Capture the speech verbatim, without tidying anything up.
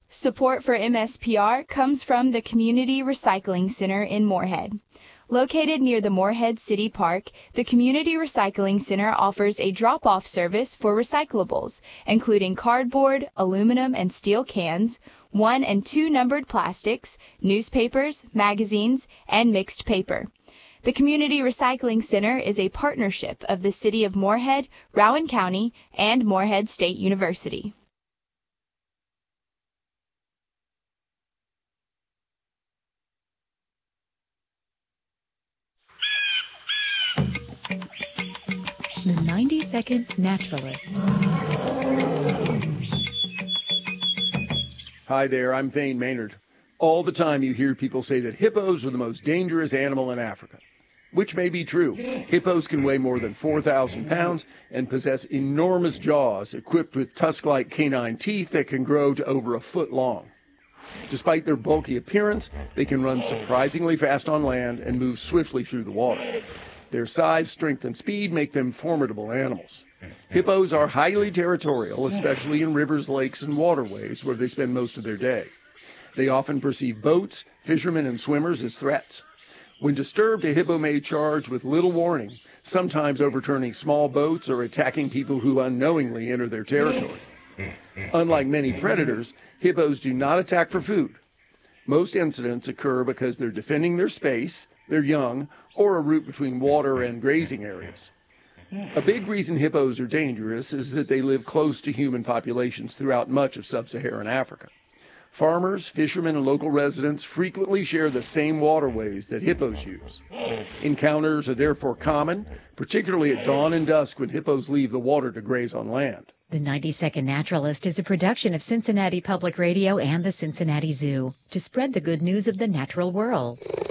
Support for M S P R comes from the Community Recycling Center in Moorhead. Located near the Moorhead City Park, the Community Recycling Center offers a drop-off service for recyclables, including cardboard, aluminum and steel cans, one and two numbered plastics, newspapers, magazines, and mixed paper. The Community Recycling Center is a partnership of the City of Moorhead, Rowan County, and Moorhead State University. The ninety second Naturalist. Hi there, I'm Thane Maynard. All the time you hear people say that hippos are the most dangerous animal in Africa, which may be true. Hippos can weigh more than four thousand pounds and possess enormous jaws equipped with tusk-like canine teeth that can grow to over a foot long. Despite their bulky appearance, they can run surprisingly fast on land and move swiftly through the water. Their size, strength, and speed make them formidable animals. Hippos are highly territorial, especially in rivers, lakes, and waterways where they spend most of their day. They often perceive boats, fishermen, and swimmers as threats. When disturbed, a hippo may charge with little warning, sometimes overturning small boats or attacking people who unknowingly enter their territory. Unlike many predators, hippos do not attack for food. Most incidents occur because they're defending their space, their young, or a route between water and grazing areas. A big reason hippos are dangerous is that they live close to human populations throughout much of sub-Saharan Africa. Farmers, fishermen, and local residents frequently share the same waterways that hippos use. Encounters are therefore common, particularly at dawn and dusk when hippos leave the water to graze on land. The ninety second Naturalist is a production of Cincinnati Public Radio and the Cincinnati Zoo to spread the good news of the natural world.